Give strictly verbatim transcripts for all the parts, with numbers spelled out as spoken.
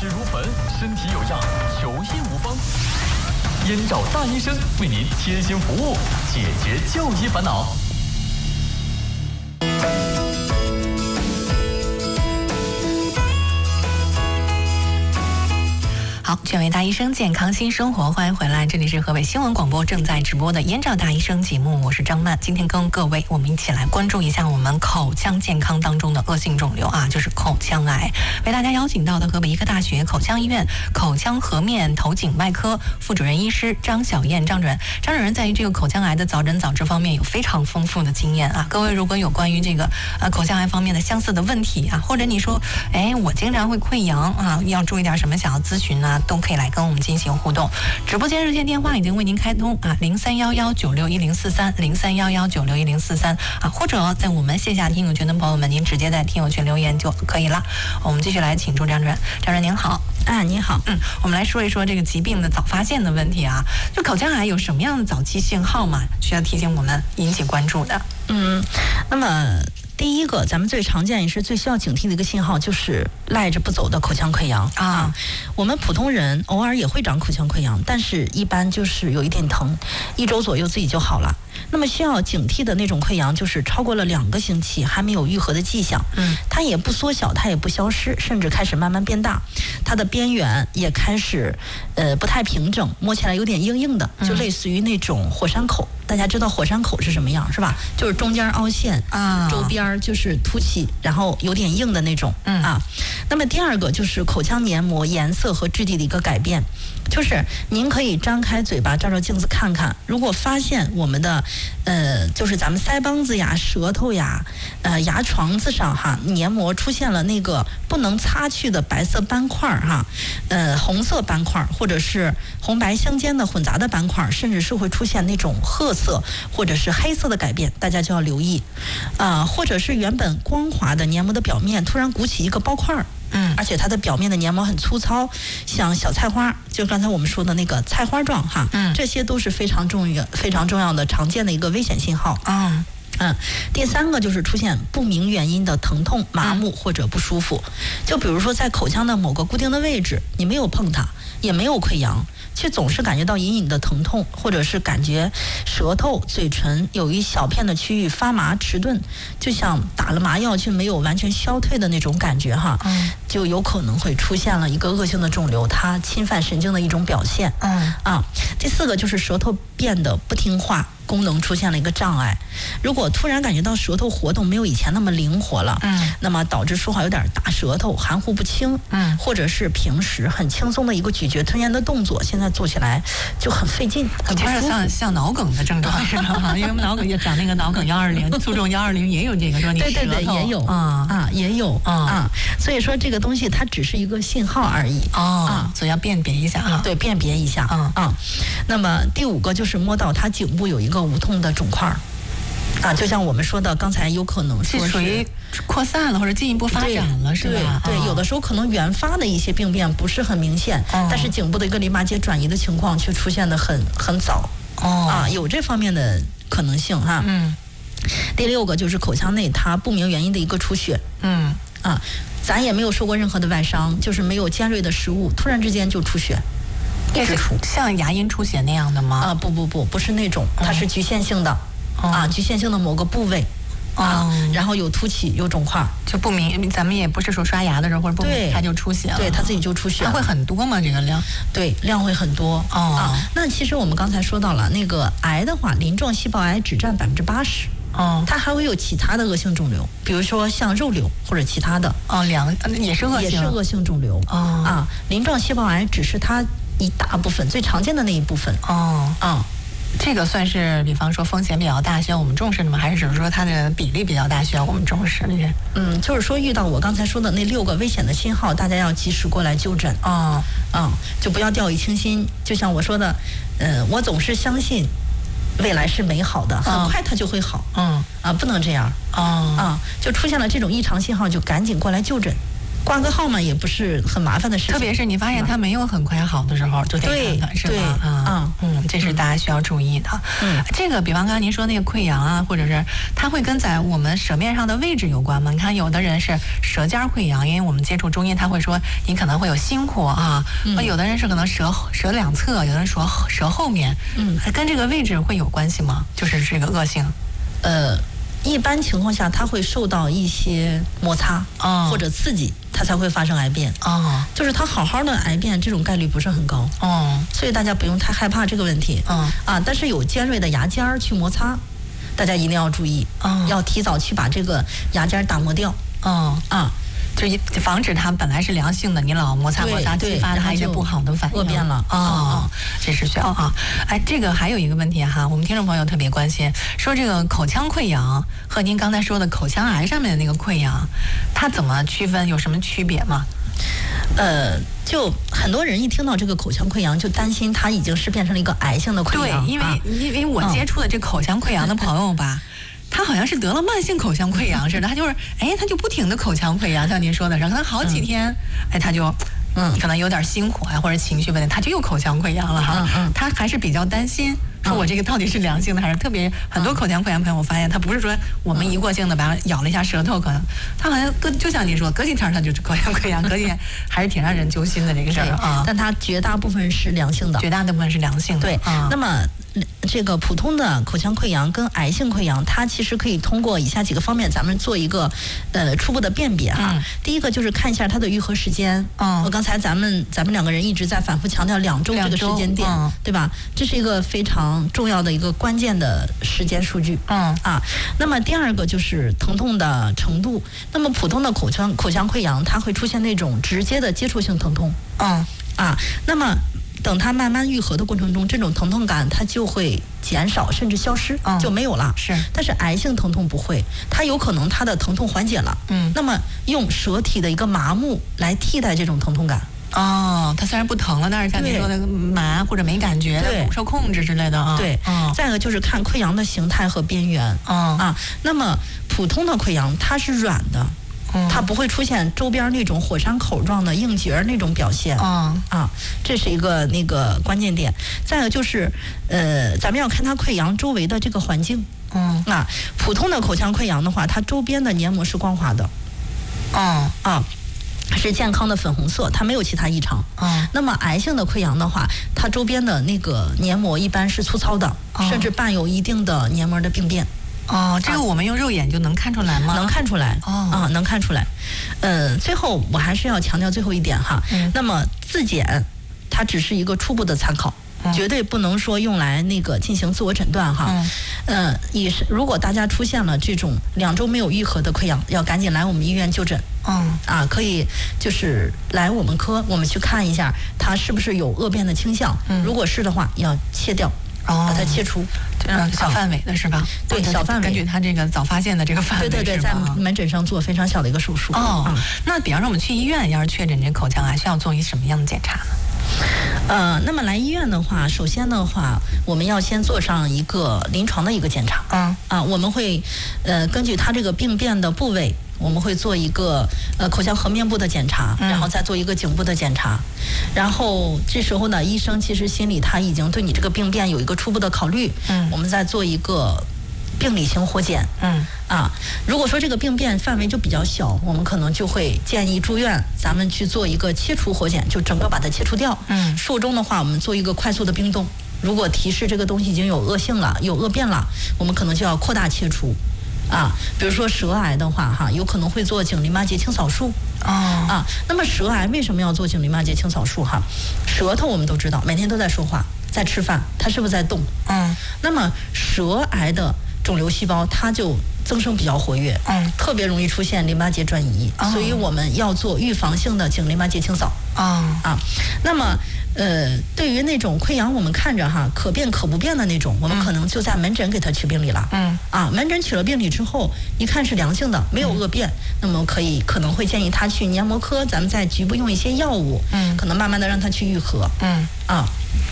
齿如焚，身体有恙，求医无方。燕赵大医生为您贴心服务，解决就医烦恼。 好，这位大医生健康新生活，欢迎回来，这里是河北新闻广播正在直播的燕赵大医生节目，我是张曼。今天跟各位我们一起来关注一下我们口腔健康当中的恶性肿瘤啊，就是口腔癌。为大家邀请到的河北医科大学口腔医院口腔颌面头颈外科副主任医师张小燕张主任。张主任在于这个口腔癌的早诊早治方面有非常丰富的经验啊。各位如果有关于这个呃口腔癌方面的相似的问题啊，或者你说哎我经常会溃疡啊，要注意点什么，想要咨询呢，都可以来跟我们进行互动。直播间热线电话已经为您开通啊，零三幺幺九六一零四三，零三幺幺九六一零四三啊，或者在我们线下听友群的朋友们，您直接在听友群留言就可以了。我们继续来请出张主任，张主任您好。 啊，你好。 嗯，我们来说一说这个疾病的早发现的问题啊。就口腔癌有什么样的早期信号嘛，需要提醒我们引起关注的？ 嗯，那么第一个，咱们最常见也是最需要警惕的一个信号，就是赖着不走的口腔溃疡啊。我们普通人偶尔也会长口腔溃疡，但是一般就是有一点疼，一周左右自己就好了。那么需要警惕的那种溃疡，就是超过了两个星期还没有愈合的迹象，嗯，它也不缩小，它也不消失，甚至开始慢慢变大，它的边缘也开始呃不太平整，摸起来有点硬硬的，就类似于那种火山口。大家知道火山口是什么样是吧？就是中间凹陷啊，周边就是凸起，然后有点硬的那种，嗯啊。那么第二个就是口腔黏膜颜色和质地的一个改变，就是您可以张开嘴巴照照镜子看看，如果发现我们的呃就是咱们腮帮子呀、舌头呀、呃牙床子上哈黏膜出现了那个不能擦去的白色斑块哈，呃红色斑块或者是红白相间的混杂的斑块，甚至是会出现那种褐色或者是黑色的改变，大家就要留意啊、呃，或者是原本光滑的黏膜的表面突然鼓起一个包块，嗯，而且它的表面的黏膜很粗糙，像小菜花，就刚才我们说的那个菜花状哈，嗯，这些都是非常重要、非常重要的常见的一个危险信号啊。嗯，第三个就是出现不明原因的疼痛、麻木或者不舒服，就比如说在口腔的某个固定的位置，你没有碰它，也没有溃疡，却总是感觉到隐隐的疼痛，或者是感觉舌头、嘴唇有一小片的区域发麻迟钝，就像打了麻药却没有完全消退的那种感觉哈，嗯，就有可能会出现了一个恶性的肿瘤，它侵犯神经的一种表现。嗯啊，第四个就是舌头变得不听话，功能出现了一个障碍。如果突然感觉到舌头活动没有以前那么灵活了，嗯，那么导致说话有点大舌头、含糊不清，嗯，或者是平时很轻松的一个咀嚼吞咽的动作，现在做起来就很费劲，很不舒服， 像像脑梗的症状是吧？因为我们脑梗也长那个脑梗幺二零，卒中幺二零也有这个，说你舌头对对对也有啊啊也有啊啊，所以说这个东西它只是一个信号而已哦啊，所以要辨别一下啊， 对，辨别一下啊啊。那么第五个就是摸到它颈部有一个无痛的肿块。啊，就像我们说的，刚才有可能说是属于扩散了或者进一步发展了，是吧？ 对，对，有的时候可能原发的一些病变不是很明显，哦、但是颈部的一个淋巴结转移的情况却出现的很很早，哦，啊，有这方面的可能性哈。嗯。第六个就是口腔内它不明原因的一个出血，嗯，啊，咱也没有受过任何的外伤，就是没有尖锐的食物，突然之间就出血。 这是像牙龈出血那样的吗？ 啊，不不不，不是那种，它是局限性的。哦、啊，局限性的某个部位，啊，哦、然后有凸起，有肿块， 就不明，咱们也不是说刷牙的时候或者不明，它就出血了， 对，它自己就出血了。 它会很多吗？这个量？ 对，量会很多。哦，啊，那其实我们刚才说到了，那个癌的话，鳞状细胞癌只占百分之八十。哦，它还会有其他的恶性肿瘤，比如说像肉瘤或者其他的。 哦，两也是恶性， 也是恶性肿瘤。哦，啊，鳞状细胞癌只是它一大部分最常见的那一部分。哦，啊。 这个算是，比方说风险比较大，需要我们重视的吗？还是只是说它的比例比较大，需要我们重视那些？ 嗯，就是说遇到我刚才说的那六个危险的信号，大家要及时过来就诊啊啊，就不要掉以轻心。就像我说的，呃，我总是相信未来是美好的，很快它就会好。嗯啊，不能这样。啊啊，就出现了这种异常信号，就赶紧过来就诊。 挂个号嘛也不是很麻烦的事情。 特别是你发现它没有很快好的时候，就得看看，是吧？啊，嗯，这是大家需要注意的。嗯，这个比方刚刚您说那个溃疡啊，或者是它会跟在我们舌面上的位置有关吗？你看有的人是舌尖溃疡，因为我们接触中医，他会说你可能会有心火啊，嗯、有的人是可能舌舌两侧，有的人说舌后面，嗯，跟这个位置会有关系吗？就是这个恶性， 呃。一般情况下，它会受到一些摩擦、哦、或者刺激，它才会发生癌变。哦，就是它好好的癌变，这种概率不是很高。哦，所以大家不用太害怕这个问题。嗯啊，但是有尖锐的牙尖儿去摩擦，大家一定要注意，哦、要提早去把这个牙尖打磨掉。哦啊。 就防止它本来是良性的，你老摩擦摩擦，激发它一些不好的反应， 恶变了。 哦，这是需要啊。哎，这个还有一个问题哈，我们听众朋友特别关心，说这个口腔溃疡和您刚才说的口腔癌上面的那个溃疡，它怎么区分？有什么区别吗？ 呃，就很多人一听到这个口腔溃疡，就担心它已经是变成了一个癌性的溃疡。 对，因为、啊、因为我接触的这口腔溃疡的朋友吧。嗯他好像是得了慢性口腔溃疡似的，他就是，哎，他就不停的口腔溃疡，像您说的是，可能好几天，嗯、哎，他就，嗯，可能有点心火呀，或者情绪问题，他就有口腔溃疡了哈。嗯嗯，他还是比较担心，说我这个到底是良性的还是特别很多口腔溃疡朋友，我发现他不是说我们一过性的把咬了一下舌头，可能他好像隔就像你说，隔几天他就是口腔溃疡，隔几天还是挺让人揪心的这个事儿啊。 但他绝大部分是良性的， 绝大部分是良性的。 对，啊、那么。这个普通的口腔溃疡跟癌性溃疡，它其实可以通过以下几个方面，咱们做一个呃初步的辨别哈。嗯、第一个就是看一下它的愈合时间。嗯，我刚才咱们咱们两个人一直在反复强调两周这个时间点，嗯、对吧？这是一个非常重要的一个关键的时间数据。嗯啊，那么第二个就是疼痛的程度。那么普通的口腔口腔溃疡，它会出现那种直接的接触性疼痛。嗯啊，那么。等它慢慢愈合的过程中，这种疼痛感它就会减少，甚至消失，嗯、就没有了。 是， 但是癌性疼痛不会，它有可能它的疼痛缓解了。嗯，那么用舌体的一个麻木来替代这种疼痛感。 哦，它虽然不疼了，但是像你说的麻或者没感觉，不受控制之类的啊。 对，嗯、再一个就是看溃疡的形态和边缘。嗯啊，那么普通的溃疡它是软的。它不会出现周边那种火山口状的硬结那种表现。嗯啊，这是一个那个关键点。再有就是，呃，咱们要看它溃疡周围的这个环境。嗯啊，普通的口腔溃疡的话，它周边的黏膜是光滑的。嗯啊，是健康的粉红色，它没有其他异常。嗯，那么癌性的溃疡的话，它周边的那个黏膜一般是粗糙的，嗯、甚至伴有一定的黏膜的病变。 哦，这个我们用肉眼就能看出来吗？ 能看出来。哦，啊，能看出来。呃，最后我还是要强调最后一点哈。嗯。那么自检，它只是一个初步的参考，嗯、绝对不能说用来那个进行自我诊断哈。嗯。呃，也是，如果大家出现了这种两周没有愈合的溃疡，要赶紧来我们医院就诊。嗯。啊，可以就是来我们科，我们去看一下它是不是有恶变的倾向。嗯。如果是的话，要切掉。哦，把它切除， 嗯，小范围的是吧？ 对，小范围， 根据它这个早发现的这个范围， 对对对，在门诊上做非常小的一个手术。 哦，嗯、那比方说我们去医院，要是确诊这口腔癌，需要做一什么样的检查呢？ 呃，那么来医院的话，首先的话，我们要先做上一个临床的一个检查。嗯啊，我们会呃根据它这个病变的部位。我们会做一个呃口腔颌面部的检查，然后再做一个颈部的检查，然后这时候呢，医生其实心里他已经对你这个病变有一个初步的考虑，嗯，我们再做一个病理型活检，嗯啊，如果说这个病变范围就比较小，我们可能就会建议住院，咱们去做一个切除活检，就整个把它切除掉，嗯，术中的话，我们做一个快速的冰冻，如果提示这个东西已经有恶性了，有恶变了，我们可能就要扩大切除。啊，比如说舌癌的话，哈，有可能会做颈淋巴结清扫术。哦，啊，那么舌癌为什么要做颈淋巴结清扫术？哈，舌头我们都知道，每天都在说话，在吃饭，它是不是在动？嗯，那么舌癌的肿瘤细胞它就增生比较活跃，嗯，特别容易出现淋巴结转移，哦、所以我们要做预防性的颈淋巴结清扫。哦、啊，那么。呃，对于那种溃疡，我们看着哈可变可不变的那种，我们可能就在门诊给他取病理了。嗯，啊，门诊取了病理之后，一看是良性的，没有恶变，嗯、那么可以可能会建议他去黏膜科，咱们在局部用一些药物，嗯，可能慢慢的让他去愈合。嗯，啊。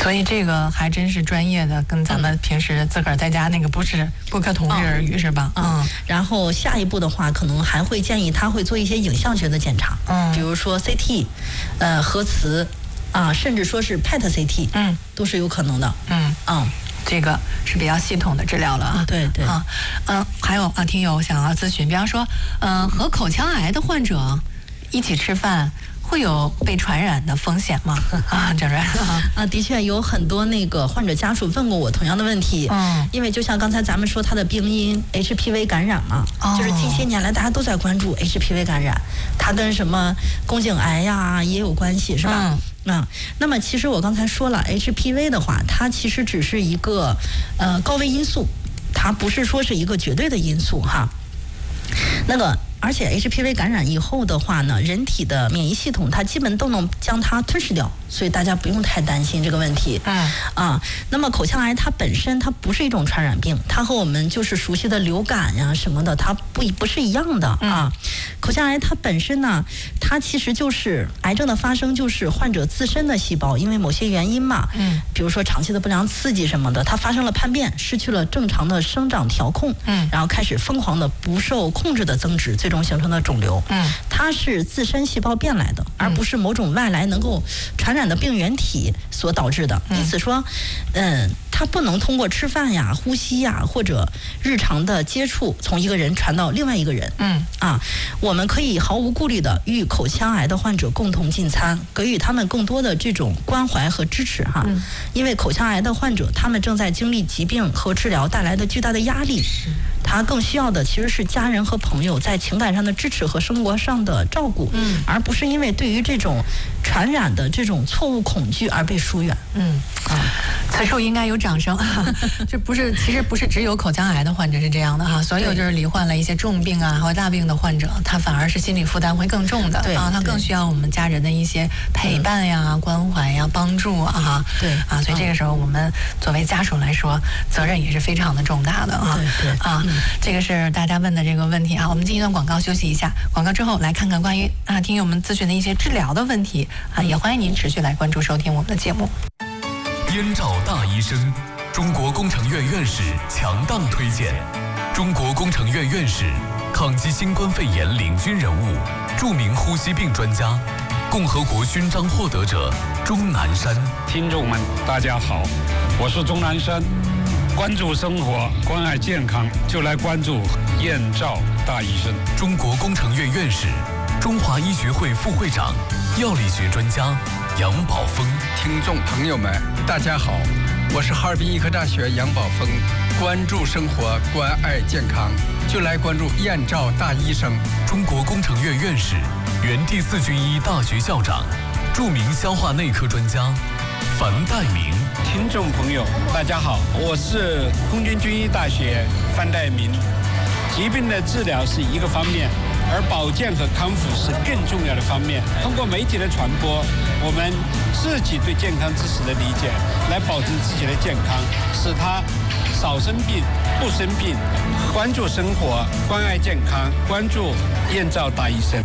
所以这个还真是专业的，跟咱们平时自个儿在家那个不是不可同日而语，是吧？ 嗯。然后下一步的话，可能还会建议他会做一些影像学的检查，嗯，比如说 C T， 呃，核磁，啊，甚至说是 P E T C T， 嗯，都是有可能的，嗯嗯。 这个是比较系统的治疗了啊， 对对啊，嗯，还有啊，听友想要咨询，比方说，嗯、呃，和口腔癌的患者一起吃饭，会有被传染的风险吗？啊，郑瑞啊，的确有很多那个患者家属问过我同样的问题，嗯，因为就像刚才咱们说他的病因 H P V 感染嘛，哦、就是近些年来大家都在关注 H P V 感染，它跟什么宫颈癌呀也有关系，是吧？嗯嗯，那么其实我刚才说了 ，H P V 的话，它其实只是一个呃高危因素，它不是说是一个绝对的因素哈。那个，而且 H P V 感染以后的话呢，人体的免疫系统它基本都能将它吞噬掉，所以大家不用太担心这个问题。嗯啊，那么口腔癌它本身它不是一种传染病，它和我们就是熟悉的流感呀什么的，它不不是一样的啊。口腔癌它本身呢，它其实就是癌症的发生，就是患者自身的细胞因为某些原因嘛，嗯，比如说长期的不良刺激什么的，它发生了叛变，失去了正常的生长调控，嗯，然后开始疯狂的不受控制的增殖，最终形成的肿瘤，嗯，它是自身细胞变来的，而不是某种外来能够传染的病原体所导致的。因此说，嗯，它不能通过吃饭呀、呼吸呀或者日常的接触从一个人传到另外一个人。嗯啊，我们可以毫无顾虑的与口腔癌的患者共同进餐，给予他们更多的这种关怀和支持哈。嗯、因为口腔癌的患者他们正在经历疾病和治疗带来的巨大的压力，他更需要的其实是家人和朋友在情感上的支持和生活上的照顾，嗯，而不是因为对于这种传染的这种错误恐惧而被疏远。嗯啊，此处应该有掌声。这不是，其实不是只有口腔癌的患者是这样的哈，所有就是罹患了一些重病啊或大病的患者，他反而是心理负担会更重的，对啊，他更需要我们家人的一些陪伴呀、关怀呀、帮助啊哈。对啊，所以这个时候我们作为家属来说，责任也是非常的重大的啊。对对啊，这个是大家问的这个问题啊。我们进一段广告休息一下，广告之后来看看关于啊听友们咨询的一些治疗的问题啊，也欢迎您持续来关注收听我们的节目。 燕赵大医生，中国工程院院士强档推荐，中国工程院院士，抗击新冠肺炎领军人物，著名呼吸病专家，共和国勋章获得者钟南山。 听众们，大家好，我是钟南山。关注生活，关爱健康，就来关注燕赵大医生。 中国工程院院士，中华医学会副会长，药理学专家杨宝峰。 听众朋友们，大家好，我是哈尔滨医科大学杨宝峰。关注生活，关爱健康，就来关注燕赵大医生。 中国工程院院士，原第四军医大学校长，著名消化内科专家樊岱明。 听众朋友，大家好，我是空军军医大学樊岱明。疾病的治疗是一个方面，而保健和康复是更重要的方面。通过媒体的传播，我们自己对健康知识的理解，来保证自己的健康，使他少生病、不生病。关注生活，关爱健康，关注燕赵大医生。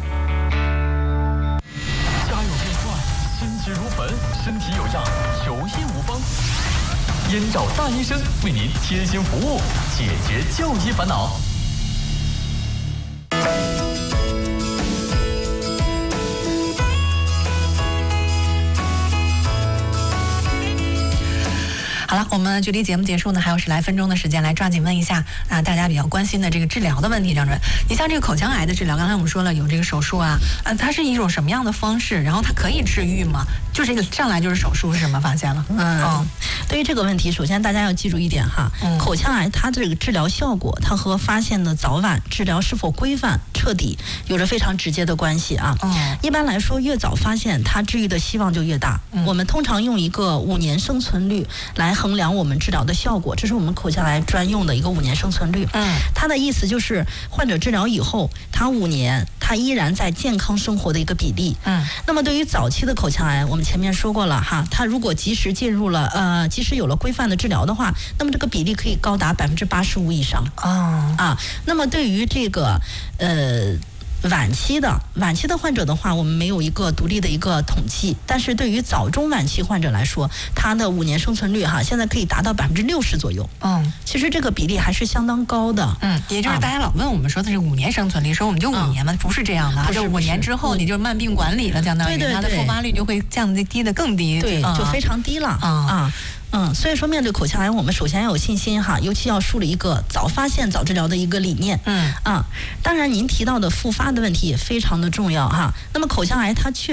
家有变坏，心急如焚，身体有恙，求医无方。燕赵大医生为您贴心服务，解决就医烦恼。 好了，我们距离节目结束呢还有十来分钟的时间，来抓紧问一下啊大家比较关心的这个治疗的问题。张主任，你像这个口腔癌的治疗，刚才我们说了有这个手术啊，呃，它是一种什么样的方式？然后它可以治愈吗？就这个上来就是手术是什么发现了？ 嗯，哦、对于这个问题，首先大家要记住一点哈，嗯、口腔癌它这个治疗效果，它和发现的早晚、治疗是否规范彻底有着非常直接的关系啊。嗯，一般来说，越早发现，它治愈的希望就越大。嗯、我们通常用一个五年生存率来衡量我们治疗的效果，这是我们口腔癌专用的一个五年生存率。嗯，它的意思就是患者治疗以后，他五年他依然在健康生活的一个比例。嗯，那么对于早期的口腔癌，我们前面说过了哈，他如果及时进入了呃，及时有了规范的治疗的话，那么这个比例可以高达百分之八十五以上。哦啊，那么对于这个呃。 晚期的晚期的患者的话，我们没有一个独立的一个统计，但是对于早中晚期患者来说，他的五年生存率哈，现在可以达到百分之六十左右。嗯，其实这个比例还是相当高的。 嗯，也就是大家老问我们说的是五年生存率，说我们就五年嘛，不是这样的，就五年之后你就慢病管理了，相当于它的复发率就会降低的更低， 对，就非常低了啊。嗯，所以说面对口腔癌，我们首先要有信心哈，尤其要树立一个早发现、早治疗的一个理念。嗯啊，当然您提到的复发的问题也非常的重要哈。那么口腔癌它确